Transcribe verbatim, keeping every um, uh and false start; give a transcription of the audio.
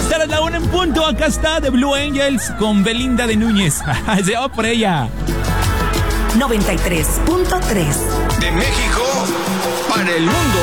Tras la una en punto, acá está The Blue Angels con Belinda de Núñez. Se va por ella. noventa y tres punto tres De México para el mundo.